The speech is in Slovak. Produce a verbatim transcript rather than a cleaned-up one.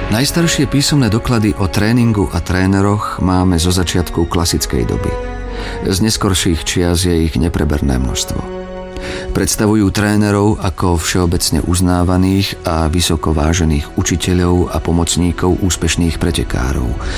Najstaršie písomné doklady o tréningu a tréneroch máme zo začiatku klasickej doby. Z neskorších čias je ich nepreberné množstvo. Predstavujú trénerov ako všeobecne uznávaných a vysoko vážených učiteľov a pomocníkov úspešných pretekárov,